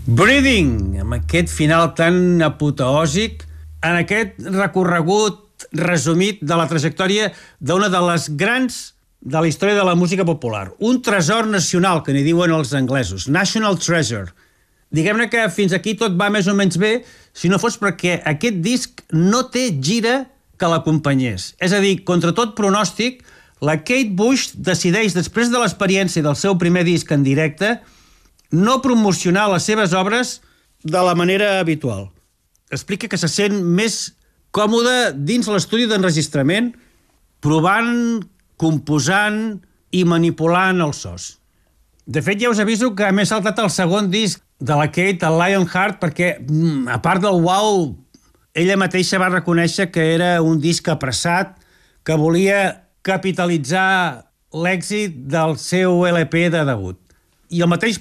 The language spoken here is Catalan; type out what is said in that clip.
Breathing, amb aquest final tan apoteòsic, en aquest recorregut resumit de la trajectòria d'una de les grans de la història de la música popular. Un tresor nacional, que n'hi diuen els anglesos. National Treasure. Diguem-ne que fins aquí tot va més o menys bé, si no fos perquè aquest disc no té gira que l'acompanyés. És a dir, contra tot pronòstic, la Kate Bush decideix, després de l'experiència del seu primer disc en directe, no promocionar les seves obres de la manera habitual. Explica que se sent més còmode dins l'estudi d'enregistrament, provant, composant i manipulant els sos. De fet, ja us aviso que m'he saltat el segon disc de la Kate, el Lionheart, perquè, a part del wow, ella mateixa va reconèixer que era un disc apressat, que volia capitalitzar l'èxit del seu LP de debut. I el mateix